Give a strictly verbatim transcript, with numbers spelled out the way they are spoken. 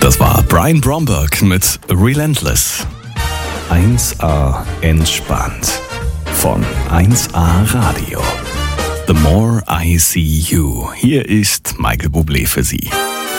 Das war Brian Bromberg mit Relentless. eins A entspannt. Von eins A Radio. The More I See You. Hier ist Michael Bublé für Sie.